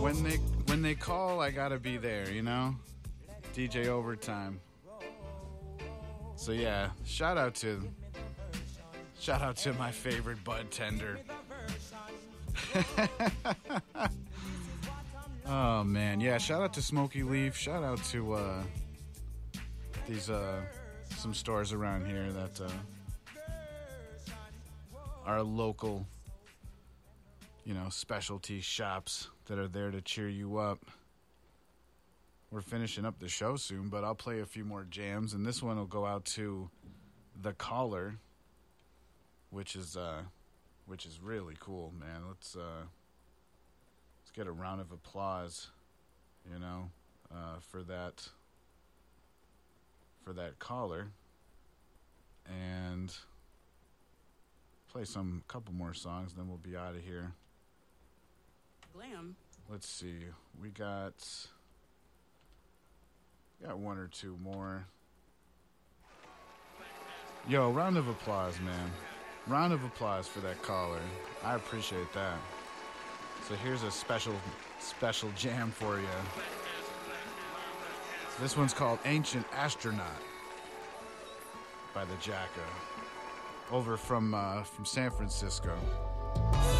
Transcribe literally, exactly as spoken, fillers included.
when they when they call, I gotta be there, you know? D J Overtime. So yeah, shout out to shout out to my favorite bud tender. Oh man, yeah, shout out to Smoky Leaf, shout out to uh these uh some stores around here that uh are local, you know, specialty shops that are there to cheer you up. We're finishing up the show soon, but I'll play a few more jams, and this one will go out to The Caller, which is uh, which is really cool, man. Let's uh, let's get a round of applause, you know, uh, for that for that caller, and play some couple more songs, then we'll be out of here. Glam. Let's see. We got got one or two more. Yo, round of applause, man. Round of applause for that caller. I appreciate that. So here's a special special jam for you. This one's called Ancient Astronaut by the Jacka. Over from uh, from San Francisco.